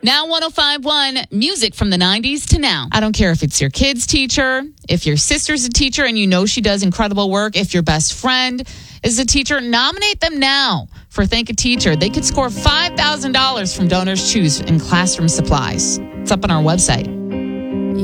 Now 105.1, music from the 90s to now. I don't care if it's your kid's teacher, if your sister's a teacher and you know she does incredible work, if your best friend is a teacher, nominate them now for Thank a Teacher. They could score $5,000 from Donors Choose in classroom supplies. It's up on our website.